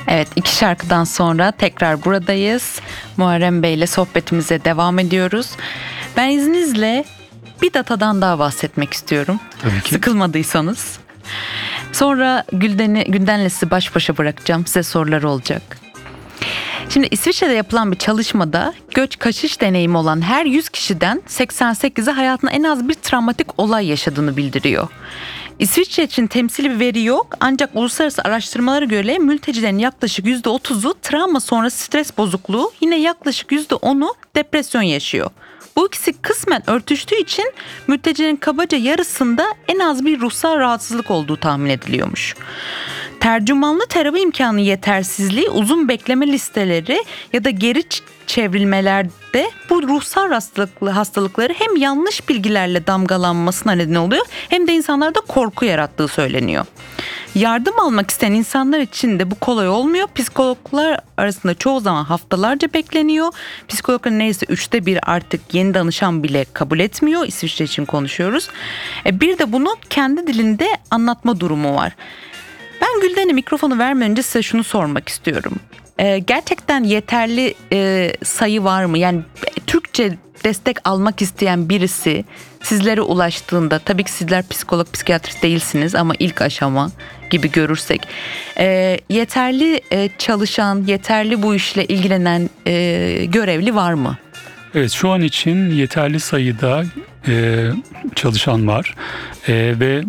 Evet, 2 şarkıdan sonra tekrar buradayız. Muharrem Bey ile sohbetimize devam ediyoruz. Ben izninizle bir datadan daha bahsetmek istiyorum. Tabii ki. Sıkılmadıysanız. Sonra Gülden'le sizi baş başa bırakacağım. Size sorular olacak. Şimdi İsviçre'de yapılan bir çalışmada göç kaçış deneyimi olan her 100 kişiden 88'i hayatında en az bir travmatik olay yaşadığını bildiriyor. İsviçre için temsili bir veri yok, ancak uluslararası araştırmalara göre mültecilerin yaklaşık %30'u travma sonrası stres bozukluğu, yine yaklaşık %10'u depresyon yaşıyor. Bu ikisi kısmen örtüştüğü için mültecilerin kabaca yarısında en az bir ruhsal rahatsızlık olduğu tahmin ediliyormuş. Tercümanlı terapi imkanı yetersizliği, uzun bekleme listeleri ya da geri çevrilmelerde bu ruhsal hastalıkları hem yanlış bilgilerle damgalanmasına neden oluyor, hem de insanlarda korku yarattığı söyleniyor. Yardım almak isteyen insanlar için de bu kolay olmuyor. Psikologlar arasında çoğu zaman haftalarca bekleniyor. Psikologların neyse 1/3 artık yeni danışan bile kabul etmiyor. İsviçre için konuşuyoruz. Bir de bunu kendi dilinde anlatma durumu var. Ben Gülden'e mikrofonu vermeden önce size şunu sormak istiyorum. Gerçekten yeterli sayı var mı? Yani Türkçe destek almak isteyen birisi sizlere ulaştığında, tabii ki sizler psikolog, psikiyatrist değilsiniz ama ilk aşama gibi görürsek, yeterli çalışan, yeterli bu işle ilgilenen görevli var mı? Evet, şu an için yeterli sayıda çalışan var ve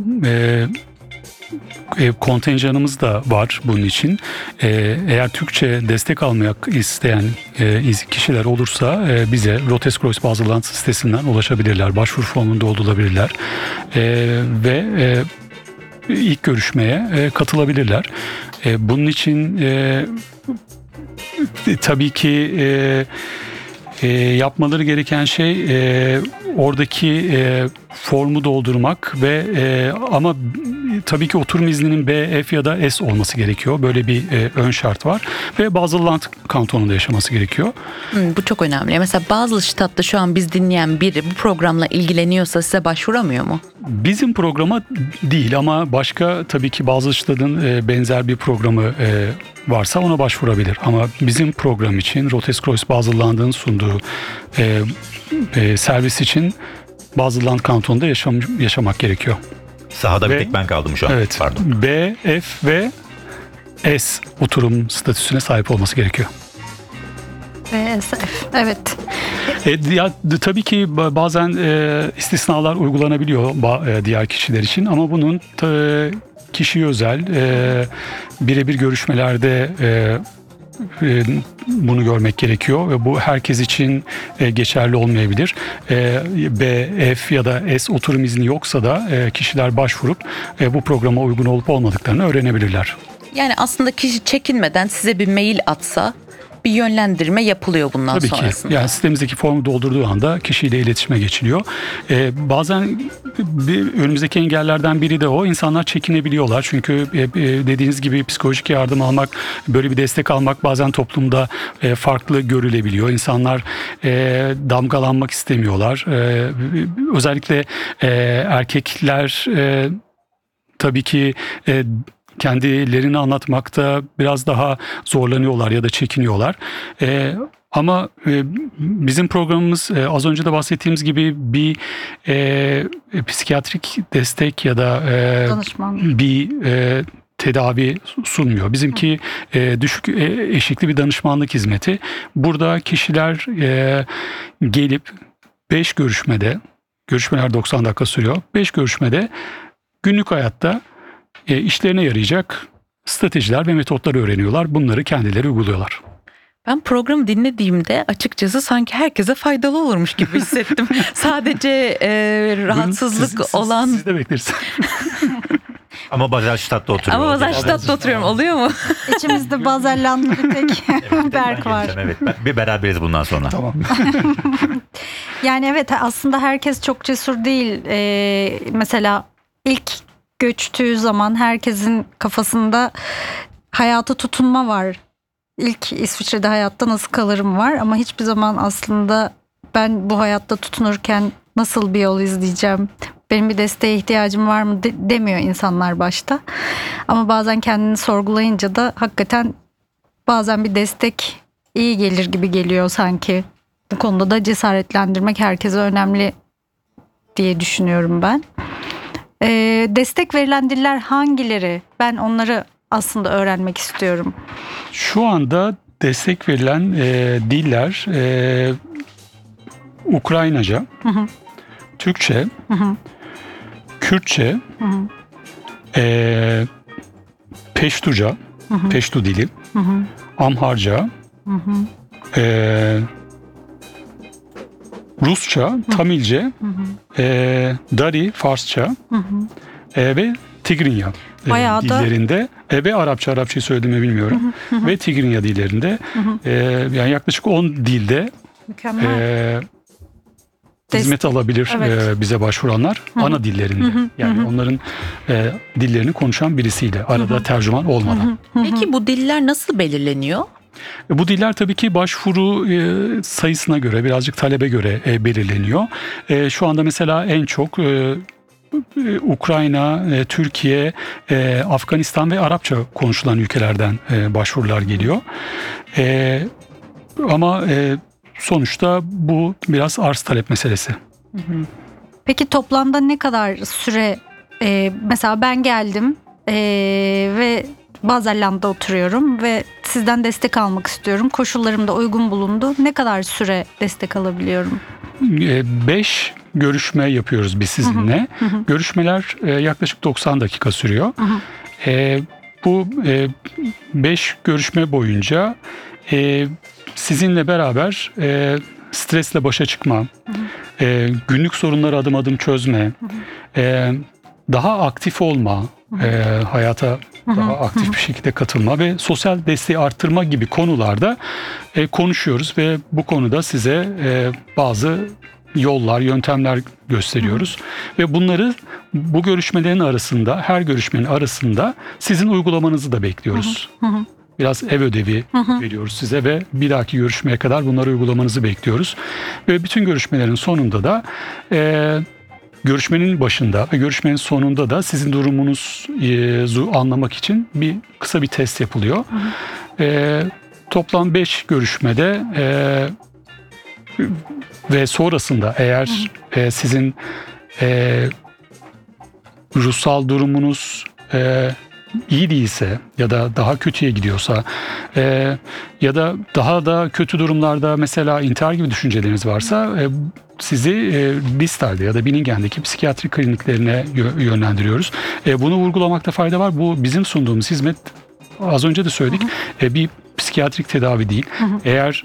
kontenjanımız da var bunun için. Eğer Türkçe destek almak isteyen kişiler olursa bize Roteskreuz Basel sitesinden ulaşabilirler. Başvuru formunu doldurabilirler. Ve ilk görüşmeye katılabilirler. Bunun için tabii ki yapmaları gereken şey oradaki formu doldurmak ve ama tabii ki oturum izninin B, F ya da S olması gerekiyor. Böyle bir ön şart var ve Basel-Land kantonunda yaşaması gerekiyor. Bu çok önemli. Mesela Basel-Stadt'ta şu an biz dinleyen biri bu programla ilgileniyorsa size başvuramıyor mu? Bizim programa değil ama başka tabii ki Basel-Stadt'ın benzer bir programı varsa ona başvurabilir. Ama bizim program için Roteskreuz Basel-Land'ın sunduğu servis için Basel-Land kantonunda yaşamak gerekiyor. Sahada bir tek ben kaldım şu an. Evet. Pardon. B, F ve S oturum statüsüne sahip olması gerekiyor. VSF, evet. Tabii ki bazen istisnalar uygulanabiliyor diğer kişiler için ama bunun kişiye özel birebir görüşmelerde bunu görmek gerekiyor ve bu herkes için geçerli olmayabilir. B, F ya da S oturum izni yoksa da kişiler başvurup bu programa uygun olup olmadıklarını öğrenebilirler. Yani aslında kişi çekinmeden size bir mail atsa bir yönlendirme yapılıyor bundan Tabii sonrasında. Tabii ki. Yani sistemimizdeki formu doldurduğu anda kişiyle iletişime geçiliyor. Bazen önümüzdeki engellerden biri de o. İnsanlar çekinebiliyorlar. Çünkü dediğiniz gibi psikolojik yardım almak, böyle bir destek almak bazen toplumda farklı görülebiliyor. İnsanlar damgalanmak istemiyorlar. Özellikle erkekler tabii ki kendilerini anlatmakta biraz daha zorlanıyorlar ya da çekiniyorlar. Ama bizim programımız az önce de bahsettiğimiz gibi bir psikiyatrik destek ya da bir tedavi sunmuyor. Bizimki düşük eşikli bir danışmanlık hizmeti. Burada kişiler gelip 5 görüşmede, görüşmeler 90 dakika sürüyor. 5 görüşmede günlük hayatta işlerine yarayacak stratejiler ve metotlar öğreniyorlar. Bunları kendileri uyguluyorlar. Ben programı dinlediğimde açıkçası sanki herkese faydalı olurmuş gibi hissettim. Sadece rahatsızlık olan... Siz de bekleriz. Ama Basel-Stadt'ta oturuyor. Ama Basel-Stadt'ta oturuyorum. Oluyor mu? İçimizde Basel-Land'lı bir tek Berk var. Evet, bir beraberiz bundan sonra. Tamam. Yani evet, aslında herkes çok cesur değil. Mesela ilk göçtüğü zaman herkesin kafasında hayata tutunma var. İlk İsviçre'de hayatta nasıl kalırım var ama hiçbir zaman aslında ben bu hayatta tutunurken nasıl bir yol izleyeceğim, benim bir desteğe ihtiyacım var mı demiyor insanlar başta. Ama bazen kendini sorgulayınca da hakikaten bazen bir destek iyi gelir gibi geliyor sanki. Bu konuda da cesaretlendirmek herkese önemli diye düşünüyorum ben. Destek verilen diller hangileri? Ben onları aslında öğrenmek istiyorum. Şu anda destek verilen diller Ukraynaca, Türkçe, Kürtçe, Peştuca, Peştu dili, Amharca, Rusça, Tamilce, Dari, Farsça ve Tigrinya Bayağı da- dillerinde ve Arapçayı söylediğimi bilmiyorum ve Tigrinya dillerinde yani yaklaşık 10 dilde Mükemmel. hizmet alabilir Evet. bize başvuranlar ana dillerinde. Yani onların dillerini konuşan birisiyle arada tercüman olmadan. Peki bu diller nasıl belirleniyor? Bu diller tabii ki başvuru sayısına göre, birazcık talebe göre belirleniyor. Şu anda mesela en çok Ukrayna, Türkiye, Afganistan ve Arapça konuşulan ülkelerden başvurular geliyor. Ama sonuçta bu biraz arz talep meselesi. Peki toplamda ne kadar süre mesela ben geldim ve Bazelland'da oturuyorum ve sizden destek almak istiyorum. Koşullarım da uygun bulundu. Ne kadar süre destek alabiliyorum? 5 görüşme yapıyoruz biz sizinle. Görüşmeler yaklaşık 90 dakika sürüyor. Bu 5 görüşme boyunca sizinle beraber stresle başa çıkma, günlük sorunları adım adım çözme, daha aktif olma, hayata daha aktif bir şekilde katılma ve sosyal desteği arttırma gibi konularda konuşuyoruz ve bu konuda size bazı yollar, yöntemler gösteriyoruz. Ve bunları bu görüşmelerin arasında, her görüşmenin arasında sizin uygulamanızı da bekliyoruz. Biraz ev ödevi veriyoruz size ve bir dahaki görüşmeye kadar bunları uygulamanızı bekliyoruz. Ve bütün görüşmelerin sonunda da görüşmenin başında ve görüşmenin sonunda da sizin durumunuzu anlamak için kısa bir test yapılıyor. Toplam 5 görüşmede ve sonrasında eğer sizin ruhsal durumunuz iyi değilse ya da daha kötüye gidiyorsa ya da daha da kötü durumlarda mesela intihar gibi düşünceleriniz varsa sizi Listel'de ya da Binningen'deki psikiyatri kliniklerine yönlendiriyoruz. Bunu vurgulamakta fayda var. Bu bizim sunduğumuz hizmet, az önce de söyledik, bir psikiyatrik tedavi değil. Eğer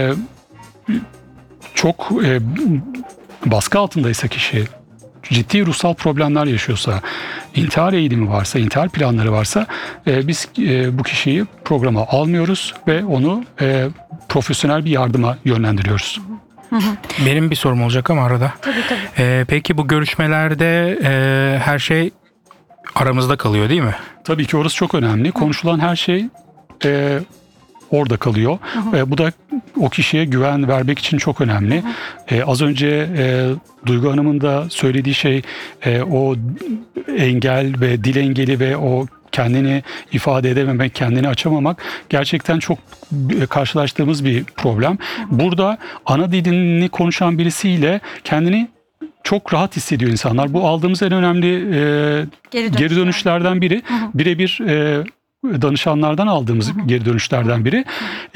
çok baskı altındaysa kişi, ciddi ruhsal problemler yaşıyorsa, intihar eğilimi varsa, intihar planları varsa biz bu kişiyi programa almıyoruz ve onu profesyonel bir yardıma yönlendiriyoruz. Benim bir sorum olacak ama arada. Tabii. Peki bu görüşmelerde her şey aramızda kalıyor değil mi? Tabii ki orası çok önemli. Konuşulan her şey orada kalıyor. Bu da o kişiye güven vermek için çok önemli. Az önce Duygu Hanım'ın da söylediği şey o engel ve dil engeli ve o kendini ifade edememek, kendini açamamak gerçekten çok karşılaştığımız bir problem. Burada ana dilini konuşan birisiyle kendini çok rahat hissediyor insanlar. Bu aldığımız en önemli geri dönüşlerden biri. Birebir danışanlardan aldığımız geri dönüşlerden biri.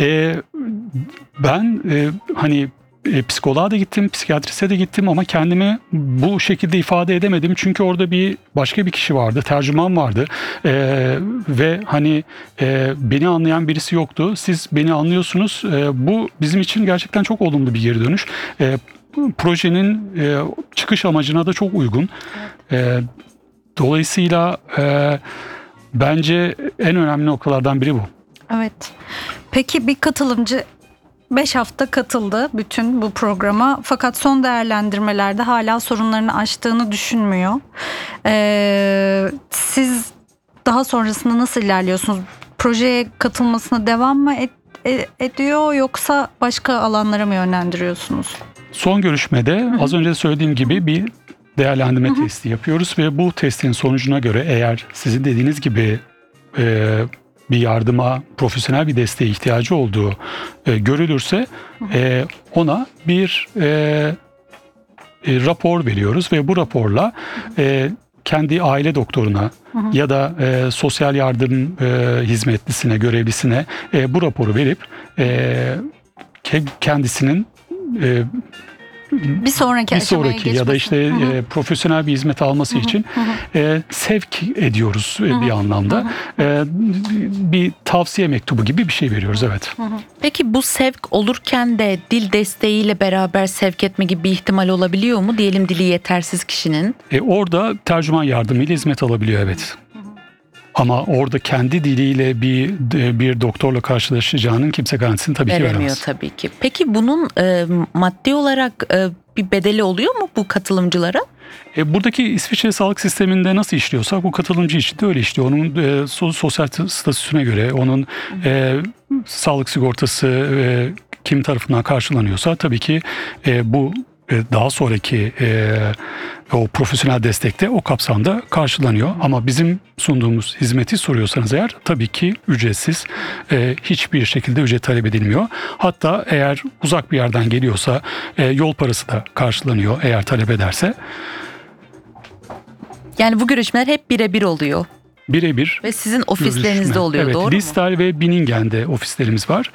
Ben hani psikoloğa da gittim, psikiyatriste de gittim ama kendimi bu şekilde ifade edemedim. Çünkü orada başka bir kişi vardı, tercüman vardı ve hani beni anlayan birisi yoktu. Siz beni anlıyorsunuz. Bu bizim için gerçekten çok olumlu bir geri dönüş. Projenin çıkış amacına da çok uygun. Dolayısıyla bence en önemli noktalardan biri bu. Evet. Peki bir katılımcı 5 hafta katıldı bütün bu programa fakat son değerlendirmelerde hala sorunlarını aştığını düşünmüyor. Siz daha sonrasında nasıl ilerliyorsunuz? Projeye katılmasına devam mı ediyor yoksa başka alanlara mı yönlendiriyorsunuz? Son görüşmede az önce söylediğim gibi bir değerlendirme testi yapıyoruz ve bu testin sonucuna göre eğer sizin dediğiniz gibi bir yardıma, profesyonel bir desteğe ihtiyacı olduğu görülürse ona bir rapor veriyoruz ve bu raporla kendi aile doktoruna ya da sosyal yardım hizmetlisine, görevlisine bu raporu verip kendisinin Bir sonraki aşamaya ya da geçmesi. işte profesyonel bir hizmet alması için sevk ediyoruz bir anlamda. Bir tavsiye mektubu gibi bir şey veriyoruz, evet. Peki bu sevk olurken de dil desteğiyle beraber sevk etme gibi bir ihtimal olabiliyor mu? Diyelim dili yetersiz kişinin. Orada tercüman yardımıyla hizmet alabiliyor, evet. Ama orada kendi diliyle bir doktorla karşılaşacağının kimse garantisini tabii ki Veremiyor veremez. tabii ki. Peki bunun maddi olarak bir bedeli oluyor mu bu katılımcılara? Buradaki İsviçre sağlık sisteminde nasıl işliyorsa bu katılımcı için de öyle işliyor. Onun sosyal statüsüne göre, onun sağlık sigortası kim tarafından karşılanıyorsa tabii ki bu daha sonraki o profesyonel destekte o kapsamda karşılanıyor. Ama bizim sunduğumuz hizmeti soruyorsanız eğer tabii ki ücretsiz, hiçbir şekilde ücret talep edilmiyor. Hatta eğer uzak bir yerden geliyorsa yol parası da karşılanıyor eğer talep ederse. Yani bu görüşmeler hep birebir oluyor. Birebir. Ve sizin ofislerinizde görüşme. oluyor, Evet, doğru mu? Listel ve Binningen'de ofislerimiz var.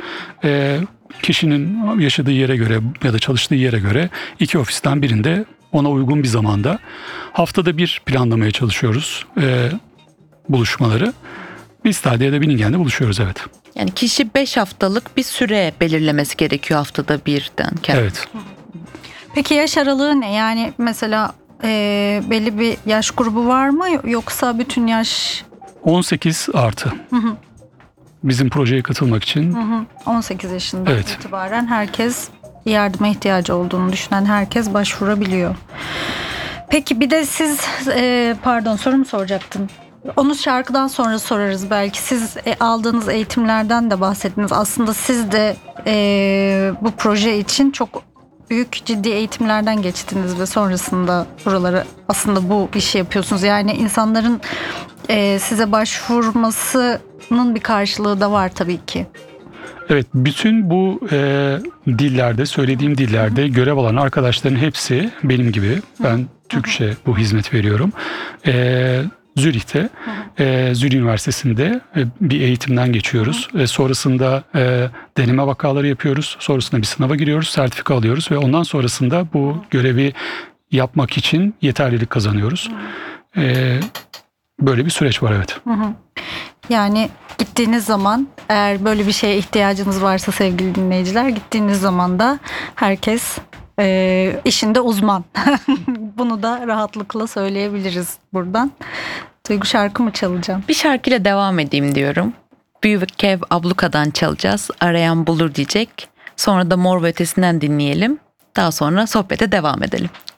Kişinin yaşadığı yere göre ya da çalıştığı yere göre iki ofisten birinde ona uygun bir zamanda haftada bir planlamaya çalışıyoruz buluşmaları. Listel'de ya da Binningen'de buluşuyoruz, evet. Yani kişi 5 haftalık bir süre belirlemesi gerekiyor haftada birden. Evet. Peki yaş aralığı ne? Yani mesela belli bir yaş grubu var mı, yoksa bütün yaş 18 artı. Bizim projeye katılmak için 18 yaşından Evet. itibaren herkes, yardıma ihtiyacı olduğunu düşünen herkes başvurabiliyor. Peki bir de siz pardon, sorumu soracaktım. Onu şarkıdan sonra sorarız belki. Siz aldığınız eğitimlerden de bahsettiniz. Aslında siz de bu proje için çok büyük ciddi eğitimlerden geçtiniz ve sonrasında buralara aslında bu işi yapıyorsunuz. Yani insanların size başvurmasının bir karşılığı da var tabii ki. Evet, bütün bu dillerde, söylediğim dillerde görev alan arkadaşların hepsi benim gibi. Ben Türkçe bu hizmet veriyorum. Zürih'te, Zürih Üniversitesi'nde bir eğitimden geçiyoruz. Sonrasında deneme vakaları yapıyoruz. Sonrasında bir sınava giriyoruz, sertifika alıyoruz ve ondan sonrasında bu görevi yapmak için yeterlilik kazanıyoruz. Böyle bir süreç var, evet. Yani gittiğiniz zaman, eğer böyle bir şeye ihtiyacınız varsa sevgili dinleyiciler, gittiğiniz zaman da herkes işinde uzman. Bunu da rahatlıkla söyleyebiliriz buradan. Duygu, şarkı mı çalacağım? Bir şarkıyla devam edeyim diyorum. Büyük Kev Abluka'dan çalacağız. Arayan bulur diyecek. Sonra da Mor ve Ötesi'nden dinleyelim. Daha sonra sohbete devam edelim.